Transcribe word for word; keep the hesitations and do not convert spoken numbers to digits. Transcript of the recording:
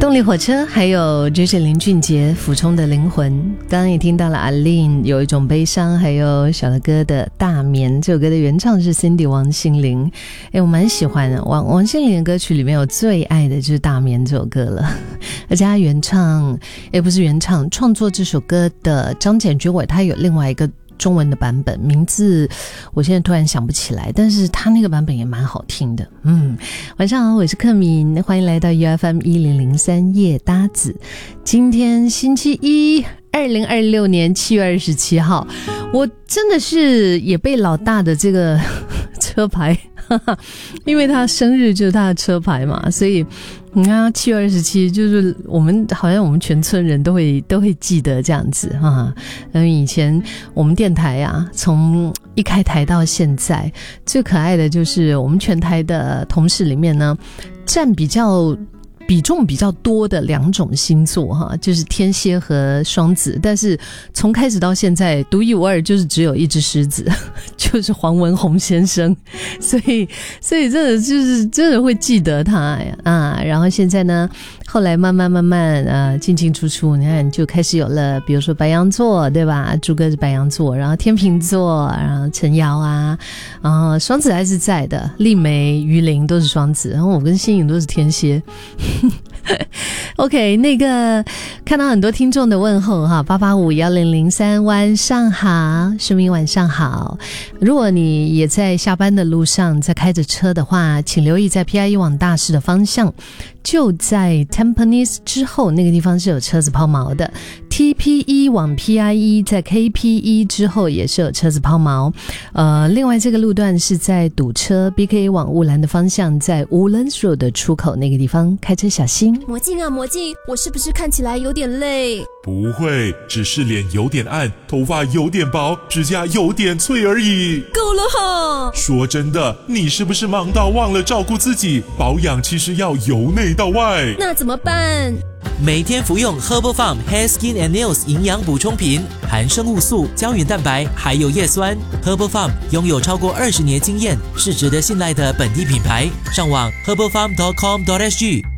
动力火车，还有追着林俊杰俯冲的灵魂。刚刚也听到了阿令有一种悲伤，还有小的歌的大眠。这首歌的原唱是 Cindy 王心凌，诶我蛮喜欢的。王王心凌的歌曲里面我最爱的就是大眠这首歌了，而且他原唱也不是原唱，创作这首歌的张简君伟他有另外一个中文的版本，名字我现在突然想不起来，但是他那个版本也蛮好听的。嗯，晚上好，我是克敏，欢迎来到 U F M 一零零三夜搭子。今天星期一，二零二六年七月二十七号，我真的是也被老大的这个车牌，因为他生日就是他的车牌嘛，所以你看七月二十七，就是我们好像我们全村人都会都会记得这样子哈。嗯，以前我们电台啊，从一开台到现在，最可爱的就是我们全台的同事里面呢，占比较比重比较多的两种星座哈，就是天蝎和双子，但是从开始到现在独一无二，就是只有一只狮子，就是黄文宏先生，所以所以真的就是真的会记得他呀啊！然后现在呢，后来慢慢慢慢呃进进出出，你看就开始有了，比如说白羊座对吧？朱哥是白羊座，然后天秤座，然后陈瑶啊，然后双子还是在的，丽梅、于玲都是双子，然后我跟新颖都是天蝎。OK， 那个看到很多听众的问候哈，八八五一零零三，晚上好，书明晚上好。如果你也在下班的路上，在开着车的话，请留意在 P I E 往大师的方向，就在 Tampines 之后那个地方是有车子抛锚的。T P E 往 P I E 在 K P E 之后也是有车子抛锚。呃，另外这个路段是在堵车 B K 往乌兰的方向，在 Woodlands Road 的出口那个地方开车小心。 魔镜啊魔镜，我是不是看起来有点累？ 不会，只是脸有点暗，头发有点薄，指甲有点脆而已。 够了哈！ 说真的，你是不是忙到忘了照顾自己？保养其实要由内到外。 那怎么办？ 每天服用 Herbal Farm Hair Skin and Nails 营养补充品，含生物素、胶原蛋白还有叶酸。Herbal Farm 拥有超过二十年经验，是值得信赖的本地品牌。上网 herbal farm dot com dot s g。